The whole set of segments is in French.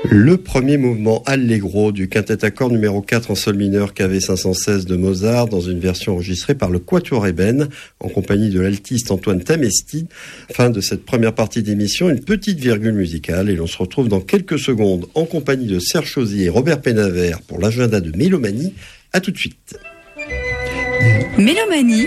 Le premier mouvement Allegro du quintet à cordes numéro 4 en sol mineur KV 516 de Mozart dans une version enregistrée par le Quatuor Eben en compagnie de l'altiste Antoine Tamesti. Fin de cette première partie d'émission, une petite virgule musicale et l'on se retrouve dans quelques secondes en compagnie de Serge Chauzy et Robert Pénavert pour l'agenda de Mélomanie. À tout de suite. Mélomanie,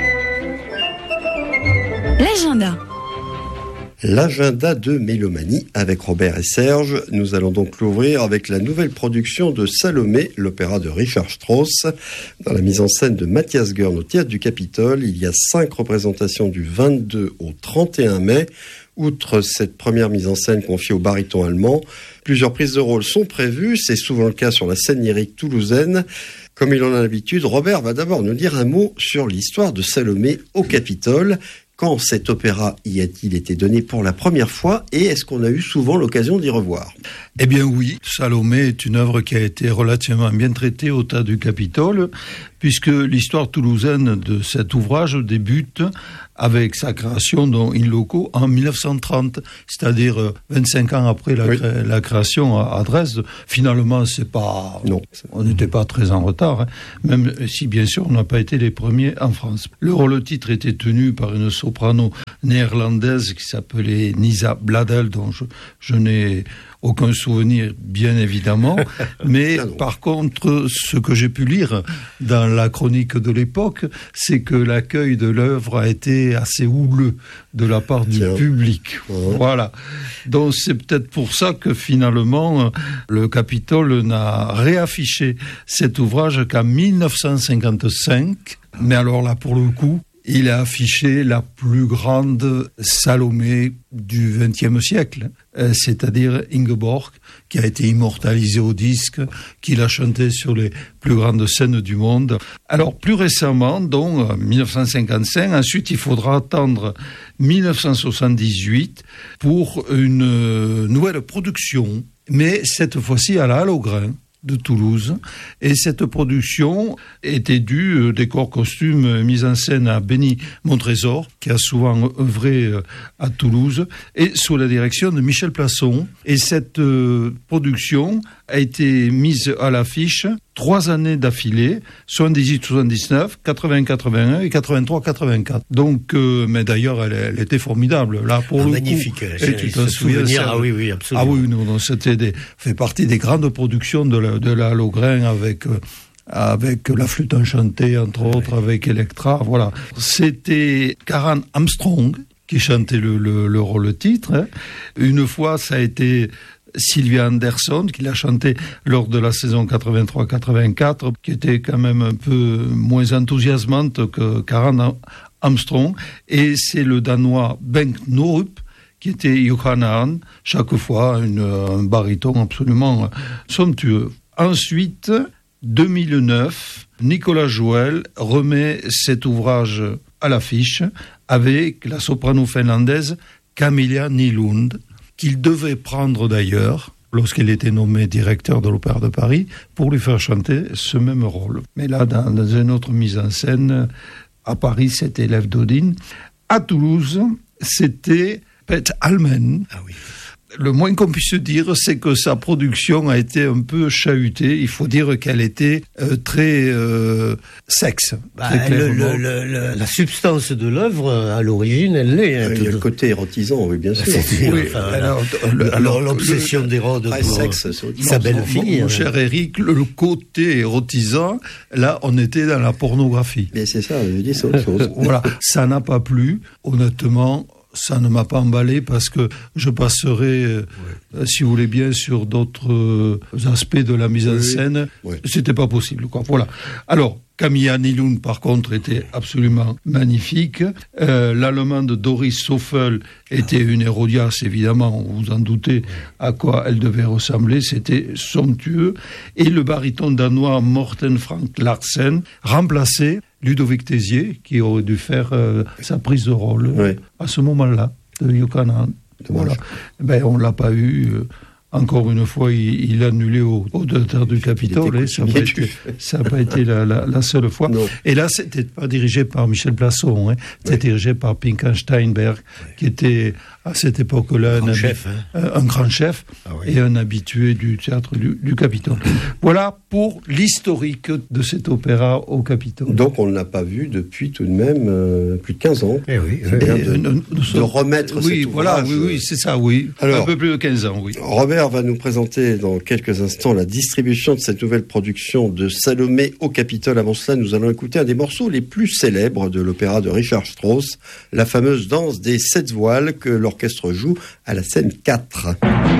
l'agenda. L'agenda de Mélomanie avec Robert et Serge. Nous allons donc l'ouvrir avec la nouvelle production de Salomé, l'opéra de Richard Strauss. Dans la mise en scène de Mathias Görn au Théâtre du Capitole, il y a 5 représentations du 22 au 31 mai. Outre cette première mise en scène confiée au baryton allemand, plusieurs prises de rôle sont prévues. C'est souvent le cas sur la scène lyrique toulousaine. Comme il en a l'habitude, Robert va d'abord nous dire un mot sur l'histoire de Salomé au Capitole. Quand cet opéra y a-t-il été donné pour la première fois et est-ce qu'on a eu souvent l'occasion d'y revoir ? Eh bien oui, Salomé est une œuvre qui a été relativement bien traitée au Théâtre du Capitole, puisque l'histoire toulousaine de cet ouvrage débute avec sa création in loco en 1930, c'est-à-dire 25 ans après la création à Dresde. Finalement, on n'était pas très en retard, même si bien sûr on n'a pas été les premiers en France. Le rôle-titre était tenu par une soprano néerlandaise qui s'appelait Nisa Bladel, dont je n'ai aucun souvenir, bien évidemment, mais par contre, ce que j'ai pu lire dans la chronique de l'époque, c'est que l'accueil de l'œuvre a été assez houleux de la part du public. Voilà. Donc c'est peut-être pour ça que finalement, le Capitole n'a réaffiché cet ouvrage qu'en 1955. Mais alors là, pour le coup, il a affiché la plus grande Salomé du XXe siècle, c'est-à-dire Ingeborg, qui a été immortalisée au disque, qu'il a chanté sur les plus grandes scènes du monde. Alors, plus récemment, donc 1955, ensuite il faudra attendre 1978 pour une nouvelle production, mais cette fois-ci à la Halle aux Grains de Toulouse, et cette production était due décor costume mise en scène à Benny Montrésor, qui a souvent œuvré à Toulouse, et sous la direction de Michel Plasson. Et cette production a été mise à l'affiche 3 années d'affilée, 78-79, 80-81 et 83-84. Donc, mais d'ailleurs, elle était formidable. Là, pour le magnifique. Coup, et tu t'en souviens, oui, absolument. Ah oui, non, fait partie des grandes productions de la Halle aux Grains avec la flûte enchantée, entre autres, avec Electra, voilà. C'était Karen Armstrong qui chantait le rôle-titre. Une fois, ça a été Sylvia Anderson, qui l'a chanté lors de la saison 83-84, qui était quand même un peu moins enthousiasmante que Karen Armstrong. Et c'est le Danois Bengt Norup, qui était Johanna, chaque fois un baryton absolument somptueux. Ensuite, 2009, Nicolas Joël remet cet ouvrage à l'affiche avec la soprano finlandaise Camilla Nylund, qu'il devait prendre d'ailleurs lorsqu'il était nommé directeur de l'Opéra de Paris pour lui faire chanter ce même rôle. Mais là, dans une autre mise en scène, à Paris, c'était Lev Dodin. À Toulouse, c'était Pet Almen. Ah oui. Le moins qu'on puisse dire, c'est que sa production a été un peu chahutée. Il faut dire qu'elle était très sexe. La substance de l'œuvre, à l'origine, elle l'est. Il y a le côté érotisant, oui, bien sûr. Alors l'obsession d'Hérode pour sa belle-fille. Mon cher Eric, le côté érotisant, là, on était dans la pornographie. Mais c'est ça, je dis, c'est autre chose. Voilà, ça n'a pas plu, honnêtement. Ça ne m'a pas emballé parce que je passerai, si vous voulez bien, sur d'autres aspects de la mise en scène. C'était pas possible, quoi. Voilà. Alors, Camilla Nylund, par contre, était absolument magnifique. L'allemande Doris Soffel était une Hérodias, évidemment, vous vous en doutez à quoi elle devait ressembler. C'était somptueux. Et le baryton danois Morten Frank Larsen remplaçait Ludovic Tézier, qui aurait dû faire sa prise de rôle à ce moment-là, de Johanna. Voilà. Ben, on ne l'a pas eu. Encore une fois, il a annulé au Théâtre du Capitole. Ça n'a pas été la seule fois. Non. Et là, c'était pas dirigé par Michel Plasson. C'était dirigé par Pinka Steinberg, qui était à cette époque-là un grand chef et un habitué du théâtre du Capitole. Voilà pour l'historique de cet opéra au Capitole. Donc on ne l'a pas vu depuis tout de même plus de 15 ans. Eh oui, c'est bien de remettre cet ouvrage. Oui, c'est ça, oui. Alors, un peu plus de 15 ans, oui. Robert va nous présenter dans quelques instants la distribution de cette nouvelle production de Salomé au Capitole. Avant cela, nous allons écouter un des morceaux les plus célèbres de l'opéra de Richard Strauss, la fameuse danse des 7 voiles que l'orchestre joue à la scène 4.